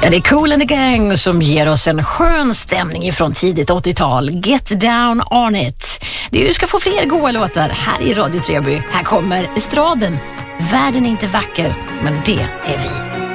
Det är Kool and the Gang som ger oss en skön stämning ifrån tidigt 80-tal. Get down on it. Du ska få fler goa låtar här i Radio Treby. Här kommer Estraden. Världen är inte vacker, men det är vi.